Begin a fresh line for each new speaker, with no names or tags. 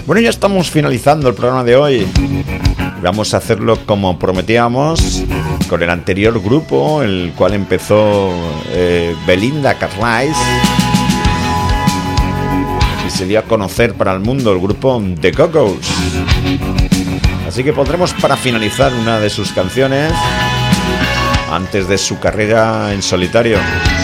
Bueno, ya estamos finalizando el programa de hoy. Vamos a hacerlo como prometíamos, con el anterior grupo, el cual empezó Belinda Carlisle, y se dio a conocer para el mundo el grupo The Go-Go's. Así que pondremos para finalizar una de sus canciones antes de su carrera en solitario.